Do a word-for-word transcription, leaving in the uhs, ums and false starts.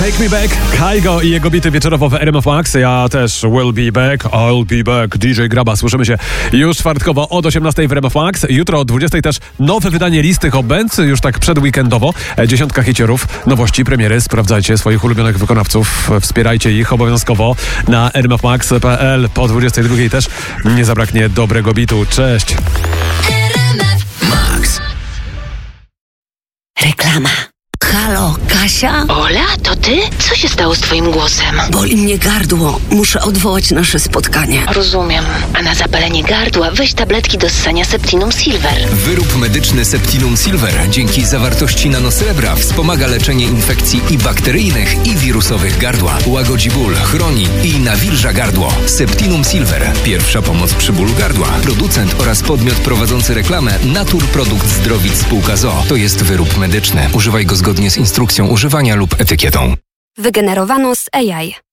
Take Me Back, Kygo i jego bity wieczorowo w R M F Max. Ja też will be back, I'll be back. D J Graba, słyszymy się już czwartkowo od osiemnastej w R M F Max. Jutro o dwudziestej też nowe wydanie listy Hot Bands, już tak przedweekendowo. Dziesiątka hiciorów, nowości, premiery. Sprawdzajcie swoich ulubionych wykonawców, wspierajcie ich obowiązkowo na r m f max kropka p l. Po dwudziestej drugiej też nie zabraknie dobrego bitu. Cześć. Max. Reklama. Halo, Kasia? Ola, to ty? Co się stało z twoim głosem? Boli mnie gardło. Muszę odwołać nasze spotkanie. Rozumiem. A na zapalenie gardła weź tabletki do ssania Septinum Silver. Wyrób medyczny Septinum Silver dzięki zawartości nanosrebra wspomaga leczenie infekcji i bakteryjnych, i wirusowych gardła. Łagodzi ból, chroni i nawilża gardło. Septinum Silver. Pierwsza pomoc przy bólu gardła. Producent oraz podmiot prowadzący reklamę Naturprodukt Zdrowic Spółka z o o. To jest wyrób medyczny. Używaj go zgodnie z instrukcją używania lub etykietą. Wygenerowano z A I.